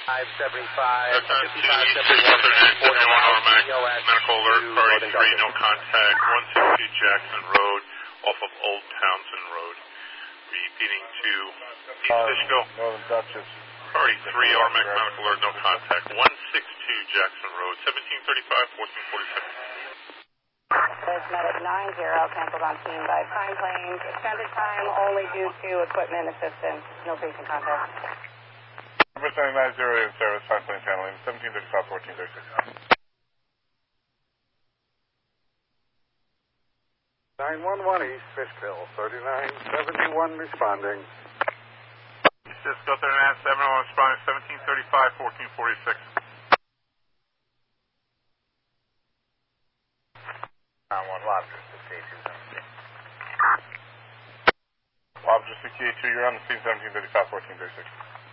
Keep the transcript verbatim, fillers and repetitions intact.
five seventy-five, That's on two East seventy-one automatic medical alert, party three, no contact, one sixty Jackson Road, off of Old Townsend Road. Repeating to East Um, Fishkill. Northern Dutchess. Party three, automatic medical alert, no contact, one sixty-two Jackson Road, seventeen thirty-five, fourteen forty-six. This medic nine zero, canceled on scene by Pine Plains. Extended time only due to equipment assistance. No patient contact. Number seventy-nine zero in service, Pine Plains handling, seventeen thirty-five, fourteen thirty-six. nine one one East Fishkill, thirty-nine seventy-one responding. East Fishkill, thirty-nine seventy-one responding, seventeen thirty-five, fourteen forty-six. nine one Lobster, sixty-eight two. Lobster, sixty-eight two, you're on the scene, seventeen thirty-five, fourteen thirty-six.